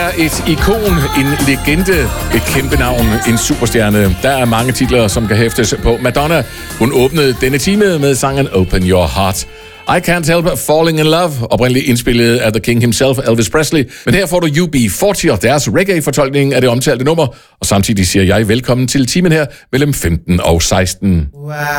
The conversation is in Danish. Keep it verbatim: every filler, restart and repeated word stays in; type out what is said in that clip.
er et ikon, en legende, et kæmpe navn, en superstjerne. Der er mange titler, som kan hæftes på Madonna. Hun åbnede denne time med sangen Open Your Heart. I Can't Help Falling in Love, oprindeligt indspillet af The King himself, Elvis Presley. Men her får du U B fyrre og deres reggae-fortolkning af det omtalte nummer. Og samtidig siger jeg velkommen til timen her mellem femten og seksten. Wow.